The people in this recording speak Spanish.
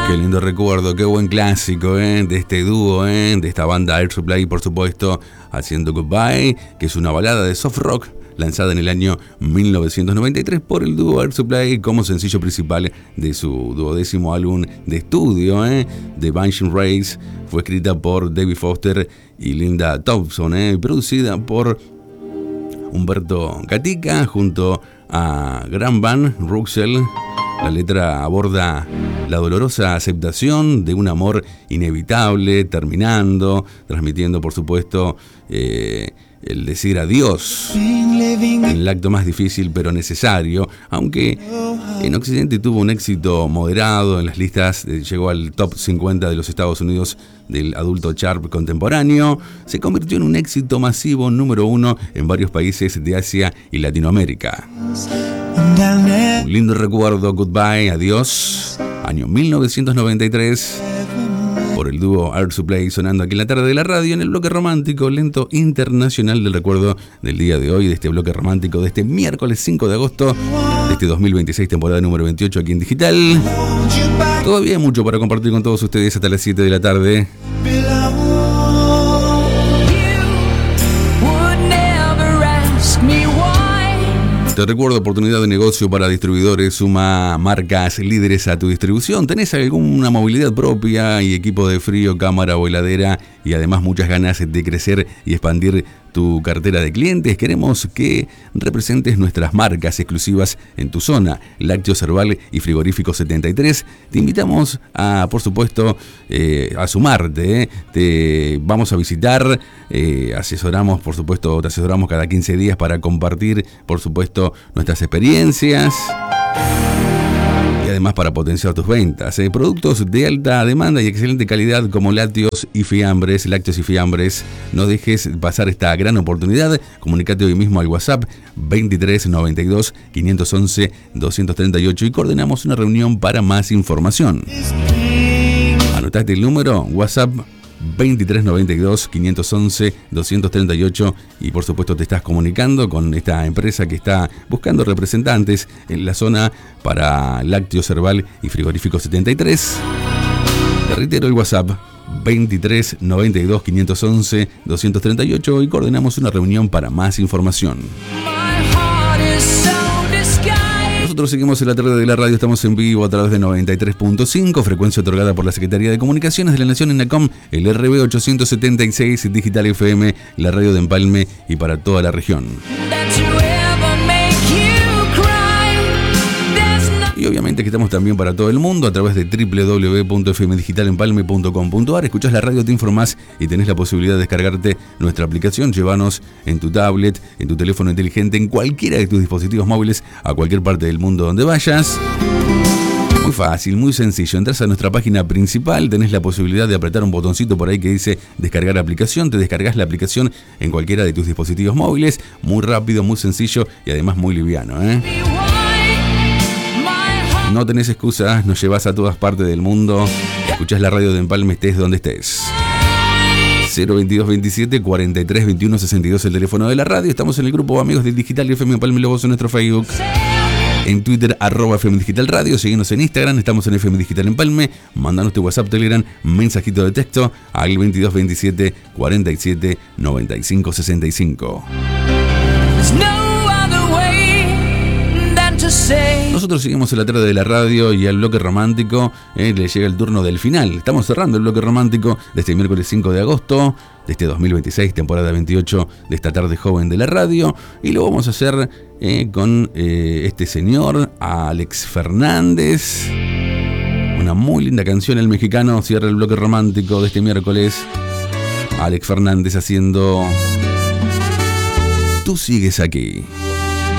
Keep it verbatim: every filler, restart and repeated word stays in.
Qué lindo recuerdo, qué buen clásico, ¿eh? De este dúo, ¿eh? De esta banda Air Supply, por supuesto, haciendo Goodbye, que es una balada de soft rock lanzada en el año mil novecientos noventa y tres por el dúo Air Supply como sencillo principal de su duodécimo álbum de estudio, ¿eh? The Vanishing Race. Fue escrita por David Foster y Linda Thompson, ¿eh? Producida por Humberto Gatica junto a Graham Van Russell. La letra aborda la dolorosa aceptación de un amor inevitable, terminando, transmitiendo, por supuesto, eh, el decir adiós en el acto más difícil pero necesario, aunque en Occidente tuvo un éxito moderado en las listas, eh, llegó al top cincuenta de los Estados Unidos del adulto chart contemporáneo, se convirtió en un éxito masivo número uno en varios países de Asia y Latinoamérica. Un lindo recuerdo, Goodbye, adiós, año mil novecientos noventa y tres, por el dúo Air Supply, sonando aquí en la tarde de la radio en el bloque romántico lento internacional del recuerdo del día de hoy, de este bloque romántico de este miércoles cinco de agosto de este dos mil veintiséis, temporada número veintiocho aquí en Digital. Todavía hay mucho para compartir con todos ustedes hasta las siete de la tarde. Te recuerdo, oportunidad de negocio para distribuidores, suma marcas líderes a tu distribución. ¿Tenés alguna movilidad propia y equipo de frío, cámara o heladera y además muchas ganas de crecer y expandir tu cartera de clientes? Queremos que representes nuestras marcas exclusivas en tu zona. Lácteos Herbal y Frigorífico setenta y tres. Te invitamos a, por supuesto, eh, a sumarte. ¿eh? Te vamos a visitar, eh, asesoramos, por supuesto, te asesoramos cada quince días para compartir, por supuesto, nuestras experiencias. Y además para potenciar tus ventas. ¿eh? Productos de alta demanda y excelente calidad como lácteos y fiambres. Lácteos y fiambres. No dejes pasar esta gran oportunidad. Comunicate hoy mismo al WhatsApp veintitrés noventa y dos quinientos once doscientos treinta y ocho y coordinamos una reunión para más información. Anotate el número WhatsApp veintitrés noventa y dos quinientos once doscientos treinta y ocho y por supuesto te estás comunicando con esta empresa que está buscando representantes en la zona para Lácteos Herbal y Frigorífico setenta y tres. Te reitero el WhatsApp veintitrés noventa y dos quinientos once doscientos treinta y ocho y coordinamos una reunión para más información. Nosotros seguimos en la tarde de la radio, estamos en vivo a través de noventa y tres punto cinco, frecuencia otorgada por la Secretaría de Comunicaciones de la Nación en NACOM, el R B ochocientos setenta y seis, Digital F M, la radio de Empalme y para toda la región. Y obviamente que estamos también para todo el mundo a través de doble u doble u doble u punto f m digital empalme punto com punto a r. Escuchás la radio, te informás y tenés la posibilidad de descargarte nuestra aplicación. Llévanos en tu tablet, en tu teléfono inteligente, en cualquiera de tus dispositivos móviles, a cualquier parte del mundo donde vayas. Muy fácil, muy sencillo. Entras a nuestra página principal, tenés la posibilidad de apretar un botoncito por ahí que dice descargar aplicación. Te descargas la aplicación en cualquiera de tus dispositivos móviles. Muy rápido, muy sencillo y además muy liviano, ¿eh? No tenés excusas, nos llevas a todas partes del mundo. Escuchás la radio de Empalme, estés donde estés. cero veintidós veintisiete cuarenta y tres veintiuno sesenta y dos el teléfono de la radio. Estamos en el grupo Amigos del Digital y F M Empalme Lobos en nuestro Facebook. En Twitter, arroba F M Digital Radio. Seguinos en Instagram, estamos en F M Digital Empalme. Mandanos tu WhatsApp, Telegram, mensajito de texto al veintidós veintisiete cuarenta y siete noventa y cinco sesenta y cinco. Nosotros seguimos en la tarde de la radio y al bloque romántico eh, le llega el turno del final. Estamos cerrando el bloque romántico de este miércoles cinco de agosto de este dos mil veintiséis, temporada veintiocho de esta tarde joven de la radio, y lo vamos a hacer eh, con eh, este señor, Alex Fernández. Una muy linda canción, el mexicano cierra el bloque romántico de este miércoles. Alex Fernández haciendo Tú sigues aquí.